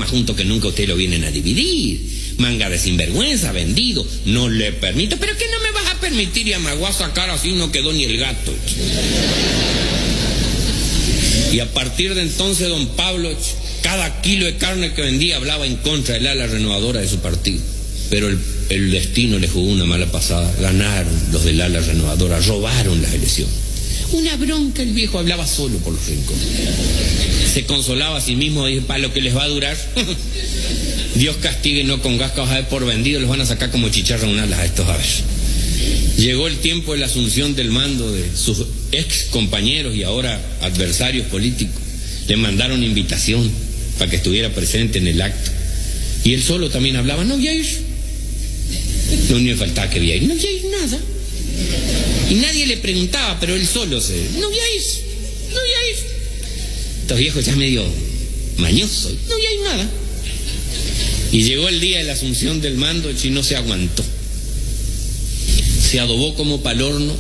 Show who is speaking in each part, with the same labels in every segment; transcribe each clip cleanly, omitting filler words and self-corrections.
Speaker 1: más juntos que nunca ustedes lo vienen a dividir. Manga de sinvergüenza, vendido. No le permito. ¿Pero qué no me vas a permitir? Y me voy a sacar así, no quedó ni el gato. Y a partir de entonces don Pablo, cada kilo de carne que vendía hablaba en contra del ala renovadora de su partido. Pero el destino le jugó una mala pasada. Ganaron los del ala renovadora, robaron las elecciones. Una bronca, el viejo hablaba solo por los rincones. Se consolaba a sí mismo, dice, para lo que les va a durar. Dios castigue, no con gas que vas a ver por vendido, los van a sacar como chicharra un alas a estos aves. Llegó el tiempo de la asunción del mando de sus ex compañeros y ahora adversarios políticos. Le mandaron invitación para que estuviera presente en el acto. Y él solo también hablaba, no voy a ir. No me faltaba que voy a ir, no voy a ir nada. Y nadie le preguntaba, pero él solo no voy a ir, no voy a ir. Estos viejos ya medio mañosos, no voy a ir nada. Y llegó el día de la asunción del mando, y no se aguantó. Se adobó como pa'l horno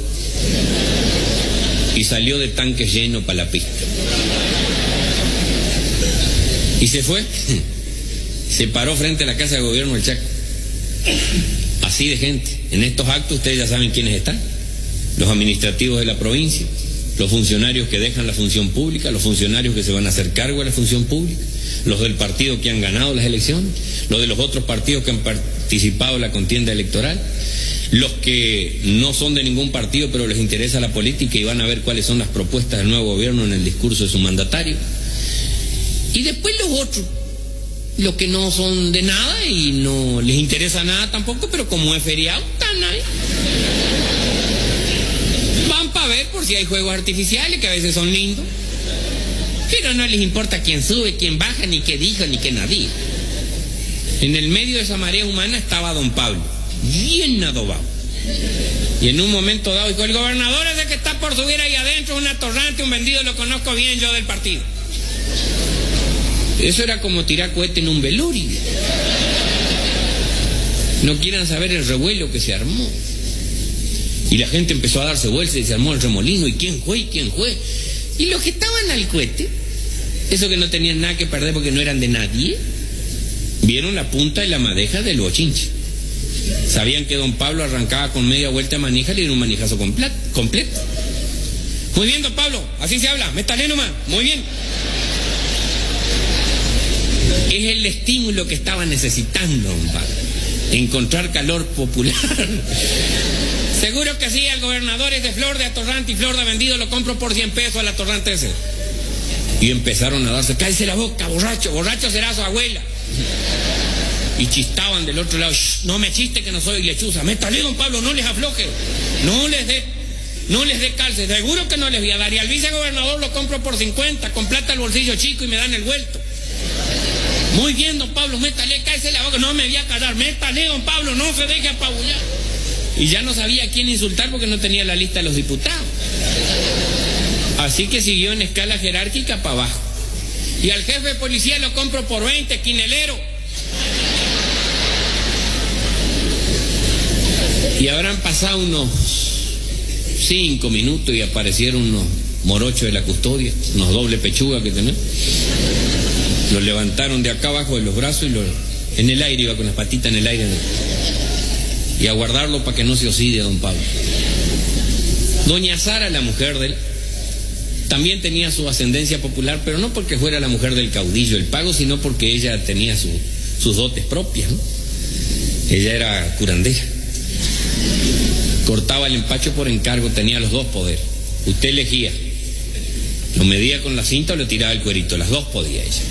Speaker 1: y salió de tanque lleno para la pista. Y se fue. Se paró frente a la Casa de Gobierno del Chaco. Así de gente. En estos actos ustedes ya saben quiénes están. Los administrativos de la provincia, los funcionarios que dejan la función pública, los funcionarios que se van a hacer cargo de la función pública, los del partido que han ganado las elecciones, los de los otros partidos que han participado en la contienda electoral, los que no son de ningún partido pero les interesa la política y van a ver cuáles son las propuestas del nuevo gobierno en el discurso de su mandatario. Y después los otros, los que no son de nada y no les interesa nada tampoco, pero como es feriado, están ahí. Van para ver por si hay juegos artificiales, que a veces son lindos, pero no les importa quién sube, quién baja, ni qué dijo, ni qué nadie. En el medio de esa marea humana estaba don Pablo, bien adobado. Y en un momento dado dijo, el gobernador es el que está por subir ahí adentro, un atorrante, un vendido, lo conozco bien yo del partido. Eso era como tirar cohete en un velorio. No quieran saber el revuelo que se armó. Y la gente empezó a darse vueltas y se armó el remolino. ¿Y quién fue? ¿Y quién fue? Y los que estaban al cohete, esos que no tenían nada que perder porque no eran de nadie, vieron la punta y la madeja del bochinche. Sabían que don Pablo arrancaba con media vuelta de manija y le dieron un manijazo completo. Muy bien, don Pablo, así se habla, métale nomás, muy bien. Es el estímulo que estaba necesitando don Pablo, encontrar calor popular. Seguro que sí, el gobernador es de Flor de Atorrante y Flor de Vendido, lo compro por 100 pesos al atorrante ese. Y empezaron a darse, cállese la boca, borracho, borracho será su abuela. Y chistaban del otro lado, no me chiste que no soy lechuza, métale don Pablo, no les afloje, no les dé calce, seguro que no les voy a dar. Y al vicegobernador lo compro por 50, con plata al bolsillo chico y me dan el vuelto. Muy bien, don Pablo, métale, cállese la boca, no me voy a callar, métale, don Pablo, no se deje apabullar. Y ya no sabía a quién insultar porque no tenía la lista de los diputados. Así que siguió en escala jerárquica para abajo. Y al jefe de policía lo compro por 20, quinelero. Y habrán pasado unos 5 minutos y aparecieron unos morochos de la custodia, unos doble pechuga que tenemos. Los levantaron de acá abajo de los brazos y en el aire, iba con las patitas en el aire. Y a guardarlo para que no se oxide don Pablo. Doña Sara, la mujer de él, también tenía su ascendencia popular, pero no porque fuera la mujer del caudillo El Pago, sino porque ella tenía sus dotes propias, ¿no? Ella era curandera. Cortaba el empacho por encargo, tenía los dos poderes. Usted elegía. Lo medía con la cinta o le tiraba el cuerito, las dos podía ella.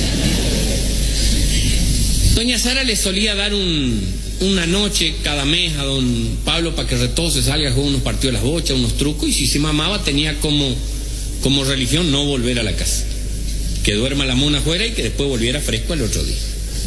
Speaker 1: Doña Sara le solía dar una noche cada mes a don Pablo para que retose, salga a jugar unos partidos de las bochas, unos trucos, y si se mamaba tenía como religión no volver a la casa. Que duerma la mona afuera y que después volviera fresco al otro día.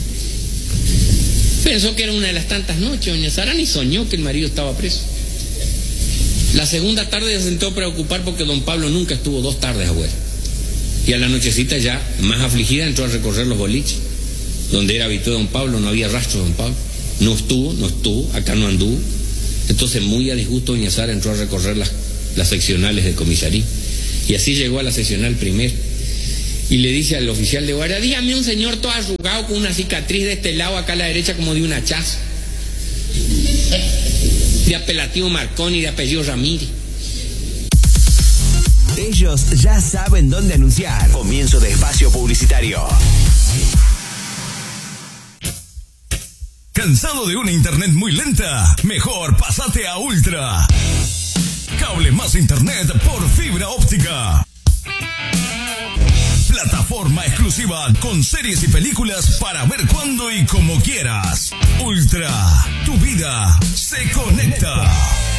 Speaker 1: Pensó que era una de las tantas noches, doña Sara ni soñó que el marido estaba preso. La segunda tarde se sentó a preocupar porque don Pablo nunca estuvo 2 tardes afuera. Y a la nochecita ya, más afligida, entró a recorrer los boliches. Donde era habitual don Pablo, no había rastro de don Pablo. No estuvo, acá no anduvo. Entonces, muy a disgusto, doña Sara entró a recorrer las seccionales de comisaría. Y así llegó a la seccional primera. Y le dice al oficial de guardia, dígame un señor todo arrugado con una cicatriz de este lado acá a la derecha como de un hachazo. De apelativo Marconi, de apellido Ramírez.
Speaker 2: Ellos ya saben dónde anunciar. Comienzo de espacio publicitario.
Speaker 3: ¿Cansado de una internet muy lenta? Mejor pásate a Ultra. Cable más internet por fibra óptica. Plataforma exclusiva con series y películas para ver cuando y como quieras. Ultra, tu vida se conecta.